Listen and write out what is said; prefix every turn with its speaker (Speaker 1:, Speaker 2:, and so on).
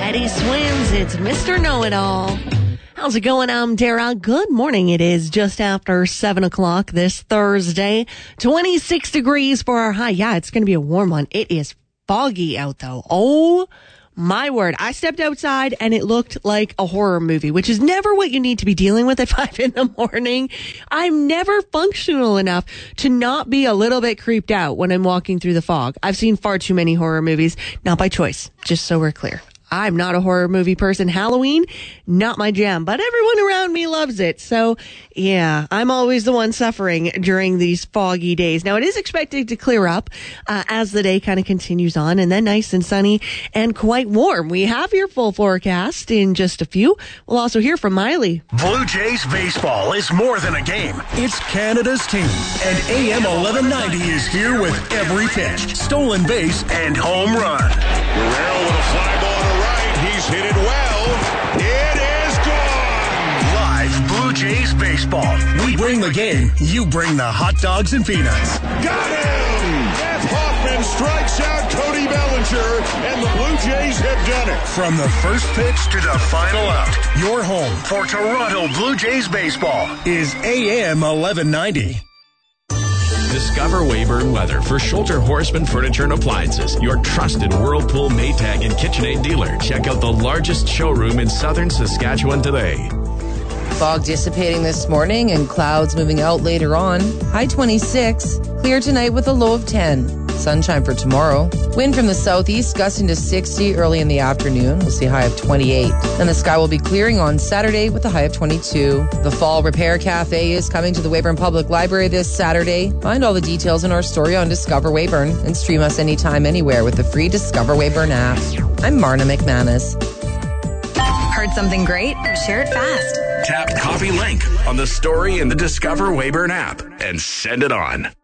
Speaker 1: Eddie Swims, it's Mr. Know-It-All. How's it going? I'm Dara. Good morning. It is just after 7 o'clock this Thursday. 26 degrees for our high. Yeah, it's going to be a warm one. It is foggy out, though. Oh, my word. I stepped outside and it looked like a horror movie, which is never what you need to be dealing with at 5 in the morning. I'm never functional enough to not be a little bit creeped out when I'm walking through the fog. I've seen far too many horror movies, not by choice, just so we're clear. I'm not a horror movie person. Halloween, not my jam, but everyone around me loves it. So, yeah, I'm always the one suffering during these foggy days. Now, it is expected to clear up as the day kind of continues on, and then nice and sunny and quite warm. We have your full forecast in just a few. We'll also hear from Miley.
Speaker 2: Blue Jays baseball is more than a game. It's Canada's team. And AM 1190 is here with every pitch, stolen base, and home run.
Speaker 3: Guerrero with a fly ball to right. He's hit it well. It is gone.
Speaker 2: Live Blue Jays baseball. We bring the game. You bring the hot dogs and peanuts.
Speaker 3: Got him! Jeff Hoffman strikes out Cody Bellinger, and the Blue Jays have done it.
Speaker 2: From the first pitch to the final out, your home for Toronto Blue Jays baseball is AM 1190.
Speaker 4: Discover Weyburn Weather for Schulter Horseman Furniture and Appliances, your trusted Whirlpool, Maytag, and KitchenAid dealer. Check out the largest showroom in southern Saskatchewan today.
Speaker 5: Fog dissipating this morning and clouds moving out later on. High 26. Clear tonight with a low of 10. Sunshine for tomorrow. Wind from the southeast gusting to 60 early in the afternoon. We'll see a high of 28. And the sky will be clearing on Saturday with a high of 22. The Fall Repair Cafe is coming to the Weyburn Public Library this Saturday. Find all the details in our story on Discover Weyburn and stream us anytime, anywhere with the free Discover Weyburn app. I'm Marna McManus.
Speaker 6: Heard something great? Share it fast.
Speaker 4: Tap copy link on the story in the Discover Weyburn app and send it on.